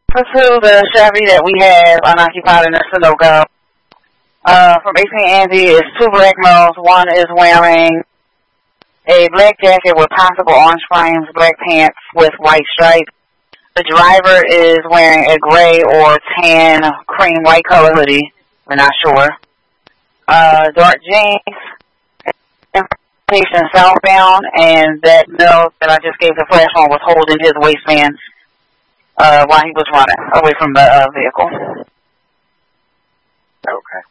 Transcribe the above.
pursue the Chevy that we have unoccupied in the Sunoco. From 18 Andy is two black males. One is wearing a black jacket with possible orange flames, black pants with white stripes. The driver is wearing a gray or tan cream white color hoodie. We're not sure. Dark jeans, patient southbound, and that male that I just gave the flash on was holding his waistband while he was running away from the vehicle. Okay.